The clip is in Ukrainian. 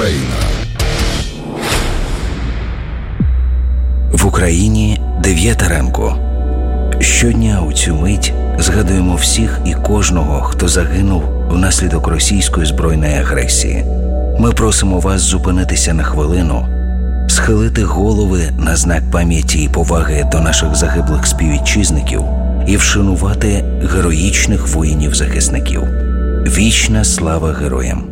Україна. В Україні 9 ранку. Щодня у цю мить згадуємо всіх і кожного, хто загинув внаслідок російської збройної агресії. Ми просимо вас зупинитися на хвилину, схилити голови на знак пам'яті і поваги до наших загиблих співвітчизників і вшанувати героїчних воїнів-захисників. Вічна слава героям!